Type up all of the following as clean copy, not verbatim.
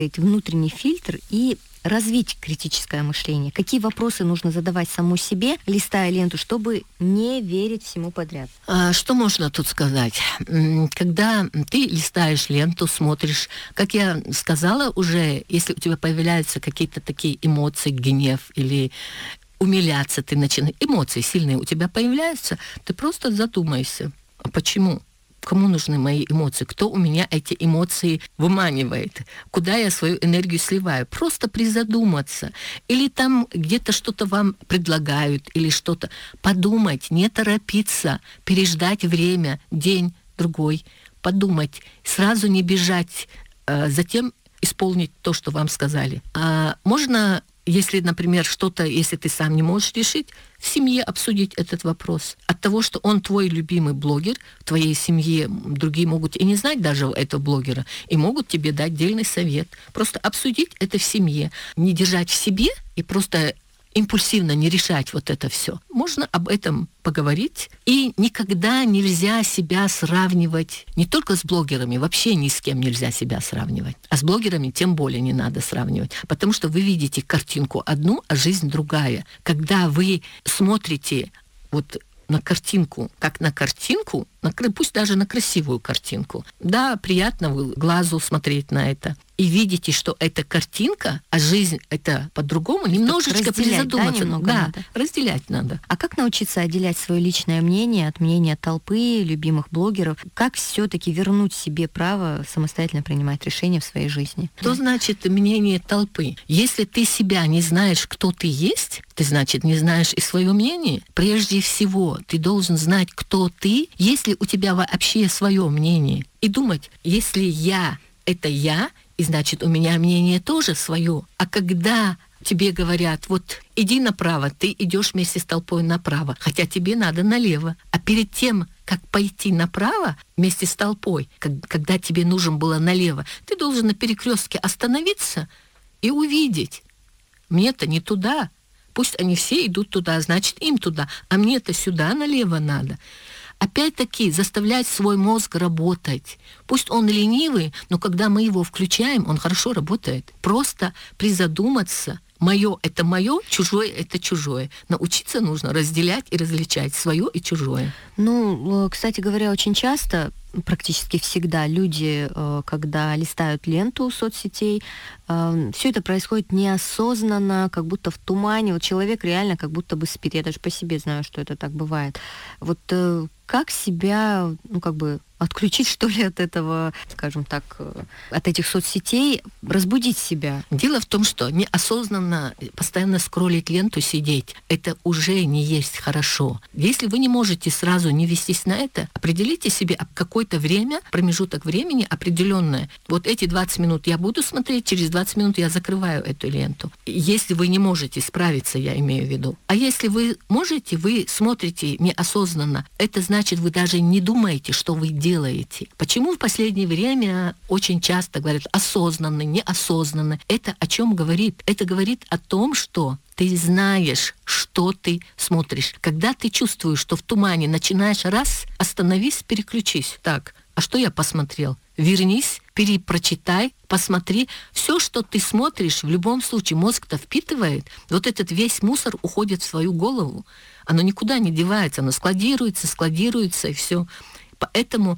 внутренний фильтр и развить критическое мышление? Какие вопросы нужно задавать саму себе, листая ленту, чтобы не верить всему подряд? Что можно тут сказать? Когда ты листаешь ленту, смотришь, как я сказала уже, если у тебя появляются какие-то такие эмоции, гнев или умиляться ты начинаешь, эмоции сильные у тебя появляются, ты просто задумайся, а почему? Кому нужны мои эмоции? Кто у меня эти эмоции выманивает? Куда я свою энергию сливаю? Просто призадуматься. Или там где-то что-то вам предлагают, или что-то. Подумать, не торопиться, переждать время, день, другой. Подумать, сразу не бежать, затем исполнить то, что вам сказали. Можно, если, например, что-то, если ты сам не можешь решить, в семье обсудить этот вопрос. От того, что он твой любимый блогер, в твоей семье другие могут и не знать даже этого блогера, и могут тебе дать дельный совет. Просто обсудить это в семье. Не держать в себе и просто импульсивно не решать вот это все. Можно об этом поговорить. И никогда нельзя себя сравнивать не только с блогерами, вообще ни с кем нельзя себя сравнивать. А с блогерами тем более не надо сравнивать. Потому что вы видите картинку одну, а жизнь другая. Когда вы смотрите вот на картинку, как на картинку, пусть даже на красивую картинку. Да, приятно глазу смотреть на это. И видите, что это картинка, а жизнь это по-другому, немножечко призадуматься. Да, разделять надо. А как научиться отделять свое личное мнение от мнения толпы, любимых блогеров? Как все-таки вернуть себе право самостоятельно принимать решения в своей жизни? Что значит мнение толпы? Если ты себя не знаешь, кто ты есть, ты, значит, не знаешь и свое мнение. Прежде всего, ты должен знать, кто ты, если у тебя вообще свое мнение. И думать, если я — это я, и значит, у меня мнение тоже свое. А когда тебе говорят, вот иди направо, ты идешь вместе с толпой направо, хотя тебе надо налево. А перед тем, как пойти направо вместе с толпой, когда тебе нужно было налево, ты должен на перекрестке остановиться и увидеть. Мне-то не туда. Пусть они все идут туда, значит, им туда. А мне-то сюда налево надо. Опять-таки, заставлять свой мозг работать. Пусть он ленивый, но когда мы его включаем, он хорошо работает. Просто призадуматься. Мое — это мое, чужое — это чужое. Научиться нужно разделять и различать свое и чужое. Ну, кстати говоря, очень часто, практически всегда люди, когда листают ленту соцсетей, все это происходит неосознанно, как будто в тумане. Вот человек реально как будто бы спит. Я даже по себе знаю, что это так бывает. Вот как себя, отключить, что ли, от этого, скажем так, от этих соцсетей, разбудить себя? Дело в том, что неосознанно постоянно скроллить ленту, сидеть, это уже не есть хорошо. Если вы не можете сразу не вестись на это, определите себе какое-то время, промежуток времени определенное. Вот эти 20 минут я буду смотреть, через 20 минут я закрываю эту ленту. Если вы не можете справиться, я имею в виду. А если вы можете, вы смотрите неосознанно, это значит, вы даже не думаете, что вы делаете. Почему в последнее время очень часто говорят осознанно, неосознанно? Это о чем говорит? Это говорит о том, что ты знаешь, что ты смотришь. Когда ты чувствуешь, что в тумане начинаешь остановись, переключись. Так, а что я посмотрел? Вернись, перепрочитай, посмотри. Все, что ты смотришь, в любом случае мозг-то впитывает. Вот этот весь мусор уходит в свою голову. Оно никуда не девается, оно складируется и все. Поэтому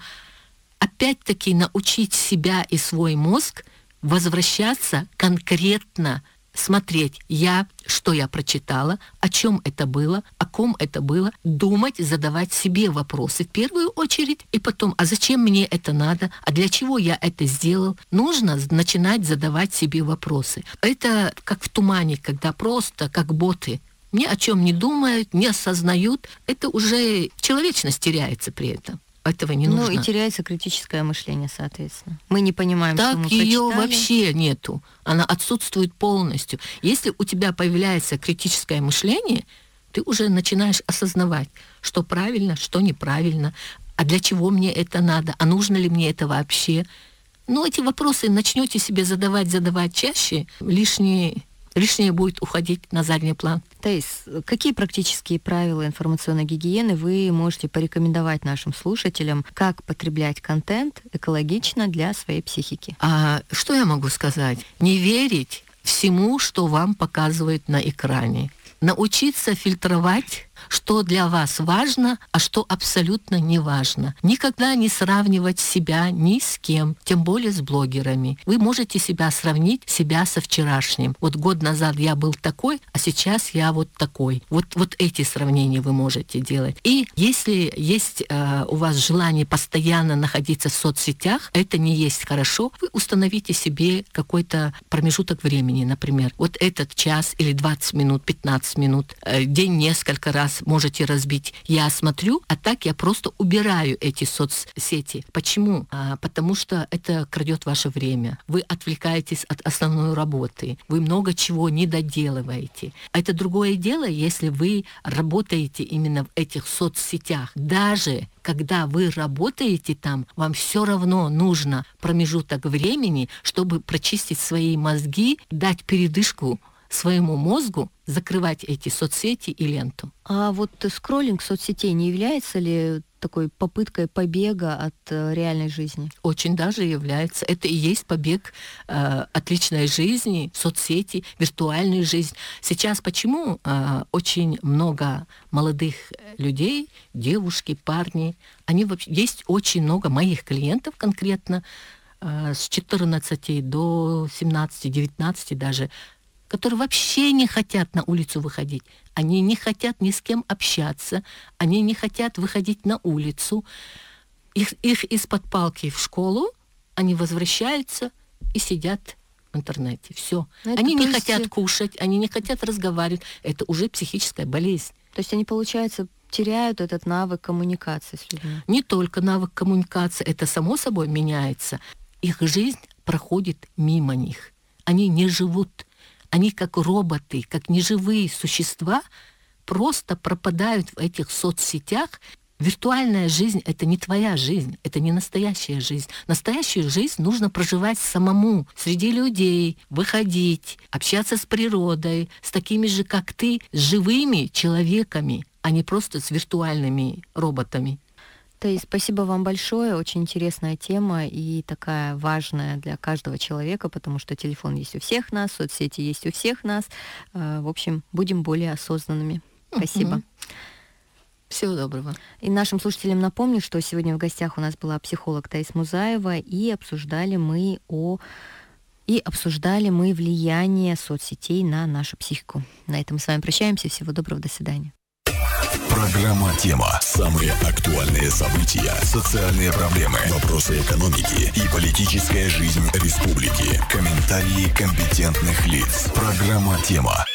опять-таки научить себя и свой мозг возвращаться конкретно, смотреть, что я прочитала, о чем это было, о ком это было, думать, задавать себе вопросы в первую очередь, и потом, а зачем мне это надо, а для чего я это сделал? Нужно начинать задавать себе вопросы. Это как в тумане, когда просто как боты ни о чем не думают, не осознают, это уже человечность теряется при этом. Этого не нужно. Ну и теряется критическое мышление, соответственно. Мы не понимаем, так что мы ее прочитали. Вообще нету. Она отсутствует полностью. Если у тебя появляется критическое мышление, ты уже начинаешь осознавать, что правильно, что неправильно, а для чего мне это надо, а нужно ли мне это вообще. Ну, эти вопросы начнете себе задавать чаще, лишние лишнее будет уходить на задний план. Таис, какие практические правила информационной гигиены вы можете порекомендовать нашим слушателям, как потреблять контент экологично для своей психики? Что я могу сказать? Не верить всему, что вам показывают на экране. Научиться фильтровать, что для вас важно, а что абсолютно не важно. Никогда не сравнивать себя ни с кем, тем более с блогерами. Вы можете сравнить себя со вчерашним. Вот год назад я был такой, а сейчас я вот такой. Вот эти сравнения вы можете делать. И если есть у вас желание постоянно находиться в соцсетях, это не есть хорошо, вы установите себе какой-то промежуток времени, например. Вот этот час или 20 минут, 15 минут, день несколько раз можете разбить. Я смотрю, а так я просто убираю эти соцсети. Почему? Потому что это крадет ваше время. Вы отвлекаетесь от основной работы. Вы много чего не доделываете. Это другое дело, если вы работаете именно в этих соцсетях. Даже когда вы работаете там, вам все равно нужно промежуток времени, чтобы прочистить свои мозги, дать передышку своему мозгу, закрывать эти соцсети и ленту. А вот скроллинг соцсетей не является ли такой попыткой побега от реальной жизни? Очень даже является. Это и есть побег от личной жизни, соцсети, виртуальной жизни. Сейчас почему очень много молодых людей, девушки, парни, есть очень много моих клиентов конкретно, с 14 до 17, 19 даже, которые вообще не хотят на улицу выходить. Они не хотят ни с кем общаться, они не хотят выходить на улицу. Их из-под палки в школу, они возвращаются и сидят в интернете. Все. Они не хотят кушать, они не хотят разговаривать. Это уже психическая болезнь. То есть они, получается, теряют этот навык коммуникации с людьми? Не только навык коммуникации, это само собой меняется. Их жизнь проходит мимо них. Они не живут. Они как роботы, как неживые существа, просто пропадают в этих соцсетях. Виртуальная жизнь — это не твоя жизнь, это не настоящая жизнь. Настоящую жизнь нужно проживать самому, среди людей, выходить, общаться с природой, с такими же, как ты, с живыми человеками, а не просто с виртуальными роботами. Таис, спасибо вам большое. Очень интересная тема и такая важная для каждого человека, потому что телефон есть у всех нас, соцсети есть у всех нас. В общем, будем более осознанными. Спасибо. Всего доброго. И нашим слушателям напомню, что сегодня в гостях у нас была психолог Таис Музаева, и обсуждали мы влияние соцсетей на нашу психику. На этом мы с вами прощаемся. Всего доброго, до свидания. Программа «Тема». Самые актуальные события, социальные проблемы, вопросы экономики и политическая жизнь республики. Комментарии компетентных лиц. Программа «Тема».